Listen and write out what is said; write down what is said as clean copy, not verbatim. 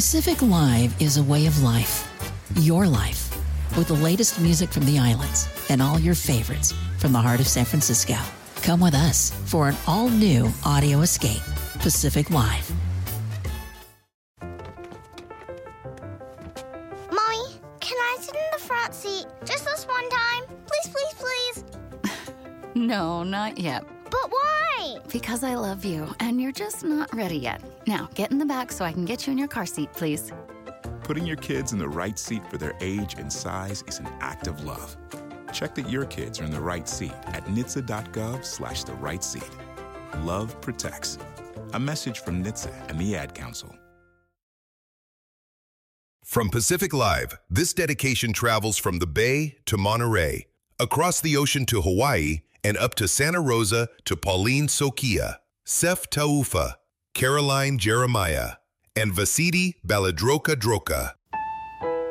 Pacific Live is a way of life. Your life. With the latest music from the islands and all your favorites from the heart of San Francisco. Come with us for an all-new audio escape. Pacific Live. Mommy, can I sit in the front seat just this one time? Please, please, please. No, not yet. But why? Because I love you, and you're just not ready yet. Now, get in the back so I can get you in your car seat, please. Putting your kids in the right seat for their age and size is an act of love. Check that your kids are in the right seat at NHTSA.gov/the right seat. Love protects. A message from NHTSA and the Ad Council. From Pacific Live, this dedication travels from the Bay to Monterey, across the ocean to Hawaii, and up to Santa Rosa to Pauline Sokia, Sef Taufa, Caroline Jeremiah, and Vasidi Baladroka Droka.